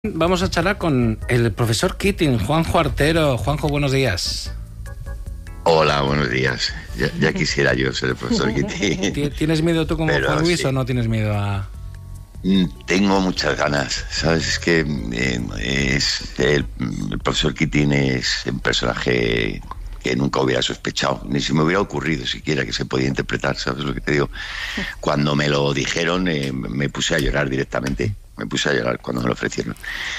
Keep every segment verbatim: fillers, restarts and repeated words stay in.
Vamos a charlar con el profesor Keating, Juanjo Artero. Juanjo, buenos días. Hola, buenos días. Ya, ya quisiera yo ser el profesor Keating. ¿Tienes miedo tú como Pero, Juan Luis sí. o no tienes miedo a...? Tengo muchas ganas, ¿sabes? Es que eh, es el, el profesor Keating es un personaje que nunca hubiera sospechado, ni se me hubiera ocurrido siquiera que se podía interpretar, ¿sabes lo que te digo? Cuando me lo dijeron, eh, me puse a llorar directamente. Me puse a llorar cuando me lo ofrecieron.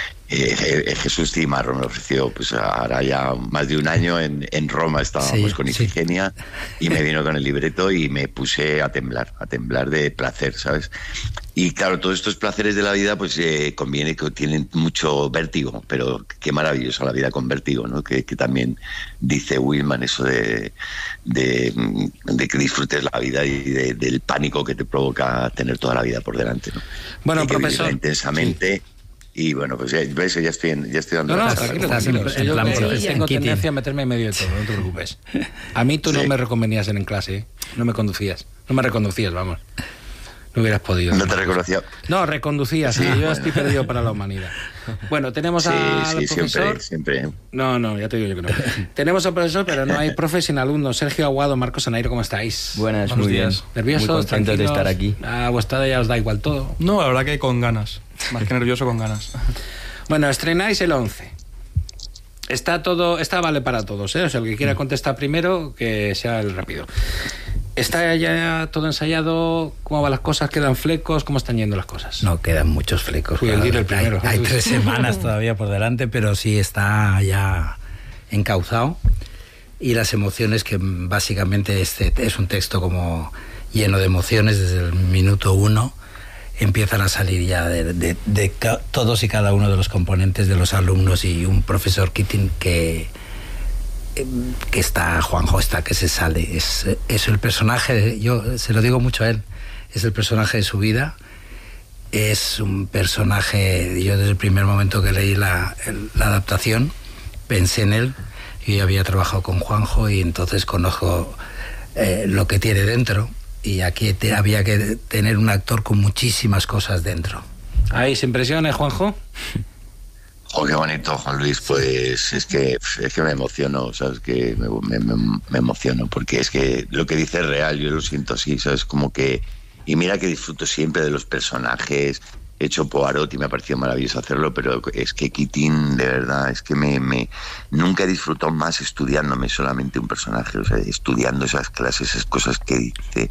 Eh, eh, Jesús Cimarro me lo ofreció, pues ahora ya más de un año en, en Roma estábamos sí, con Ifigenia sí. y me vino con el libreto y me puse a temblar, a temblar de placer, ¿sabes? Y claro, todos estos placeres de la vida pues eh, conviene que tienen mucho vértigo, pero qué maravillosa la vida con vértigo, ¿no? Que, que también dice Willman eso de, de, de que disfrutes la vida y de, del pánico que te provoca tener toda la vida por delante, ¿no? Bueno, Hay que profesor... intensamente... Sí. Y bueno, pues ya, ves, ya estoy, en, ya estoy dando... No, no, la tranquilo, tranquilo. En, en plan, yo sí, tengo tendencia a meterme en medio de todo, no te preocupes. A mí tú sí. no me reconvenías en clase, ¿eh? No me conducías. No me reconducías, vamos. No hubieras podido. ¿No te reconocía? No, reconducías, sí, yo bueno. estoy perdido para la humanidad. Bueno, tenemos sí, al sí, profesor... siempre, siempre. No, no, ya te digo yo que no. Tenemos al profesor, pero no hay profe sin alumnos. Sergio Aguado, Marcos Anairo, ¿cómo estáis? Buenas, Buenos muy días. bien. ¿Nerviosos? Muy contentos de estar aquí. A vuestra ya os da igual todo. No, la verdad que con ganas. Más que nervioso, con ganas. Bueno, estrenáis el once. Está todo, está vale para todos, ¿eh? O sea, el que quiera contestar primero, que sea el rápido. ¿Está ya todo ensayado? ¿Cómo van las cosas? ¿Quedan flecos? ¿Cómo están yendo las cosas? No, quedan muchos flecos. Fui el, el primero. Hay, hay tres semanas todavía por delante, pero sí está ya encauzado. Y las emociones, que básicamente este es un texto como lleno de emociones desde el minuto uno, empiezan a salir ya de, de, de todos y cada uno de los componentes de los alumnos, y un profesor Keating que... que está, Juanjo está, que se sale, es, es el personaje, yo se lo digo mucho a él, es el personaje de su vida, es un personaje, yo desde el primer momento que leí la, el, la adaptación, pensé en él. Yo ya había trabajado con Juanjo y entonces conozco eh, lo que tiene dentro, y aquí te, había que tener un actor con muchísimas cosas dentro. ¿Hay impresiones, Juanjo? Oh, qué bonito, Juan Luis. Pues es que es que me emociono, ¿sabes? Que me, me, me emociono, porque es que lo que dice es real, yo lo siento así, ¿sabes? Como que... Y mira que disfruto siempre de los personajes. He hecho Poirot y me ha parecido maravilloso hacerlo, pero es que Keating, de verdad, es que me, me nunca he disfrutado más estudiándome solamente un personaje, o sea, estudiando esas clases, esas cosas que dice.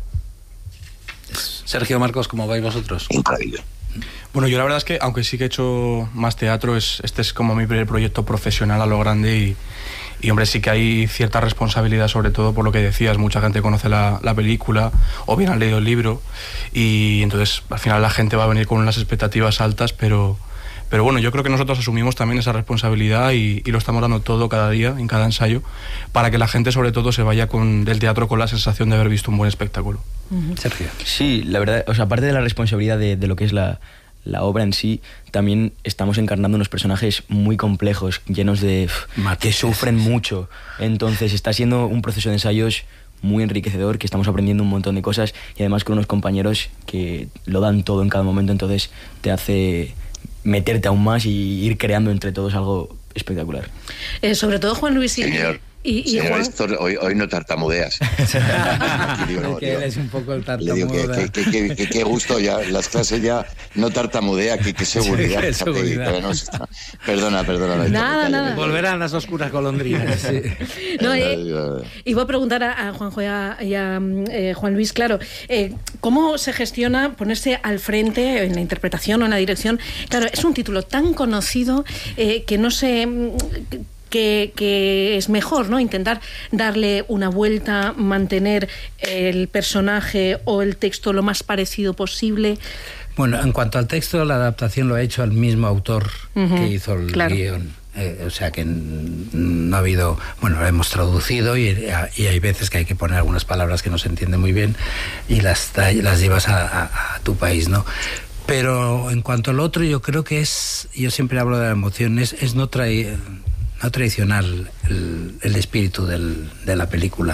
Sergio, Marcos, ¿cómo vais vosotros? Increíble. Bueno, yo la verdad es que, aunque sí que he hecho más teatro, es, este es como mi primer proyecto profesional a lo grande, y, y hombre, sí que hay cierta responsabilidad, sobre todo por lo que decías, mucha gente conoce la, la película o bien han leído el libro, y entonces al final la gente va a venir con unas expectativas altas, pero, pero bueno, yo creo que nosotros asumimos también esa responsabilidad y, y lo estamos dando todo cada día, en cada ensayo, para que la gente sobre todo se vaya con, del teatro con la sensación de haber visto un buen espectáculo. Uh-huh. Sergio. Sí, la verdad, o sea, aparte de la responsabilidad de, de lo que es la, la obra en sí, también estamos encarnando unos personajes muy complejos, llenos de... que sufren mucho. Entonces está siendo un proceso de ensayos muy enriquecedor, que estamos aprendiendo un montón de cosas, y además con unos compañeros que lo dan todo en cada momento, entonces te hace meterte aún más y ir creando entre todos algo espectacular. Eh, sobre todo, Juan Luis y... Señor. Y, y Señor Juan... Héctor, hoy, hoy no tartamudeas. digo, no, que él es un poco el tartamudo. Le digo que, que, que, que, que gusto, ya las clases ya no tartamudea, que, que seguridad. Sí, seguridad. No, perdona, perdona. Nada, nada. Volverán las oscuras golondrinas. Sí. No, eh, iba a preguntar a, a Juanjo y a, y a eh, Juan Luis, claro, eh, ¿cómo se gestiona ponerse al frente en la interpretación o en la dirección? Claro, es un título tan conocido eh, que no sé... Que, que es mejor, ¿no? Intentar darle una vuelta, mantener el personaje o el texto lo más parecido posible. Bueno, en cuanto al texto, la adaptación lo ha hecho el mismo autor uh-huh, que hizo el claro. guión. Eh, o sea que no ha habido... Bueno, lo hemos traducido y, y hay veces que hay que poner algunas palabras que no se entienden muy bien y las, las llevas a, a, a tu país, ¿no? Pero en cuanto al otro, yo creo que es... Yo siempre hablo de la emoción, es, es no traer... no tradicional el, el espíritu del, de la película.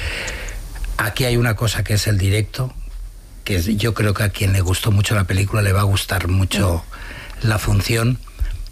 Aquí hay una cosa que es el directo, que es, yo creo que a quien le gustó mucho la película le va a gustar mucho la función,